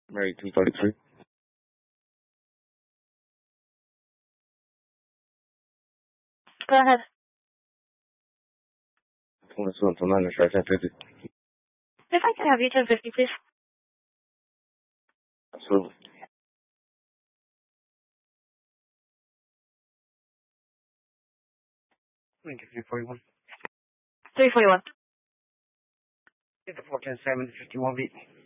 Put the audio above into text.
Mary 233. Go ahead. 22 until 9 and strike 1050. If I could have you 1050, please. Absolutely. Thank you, 341. 341. Get the 410 751 beat.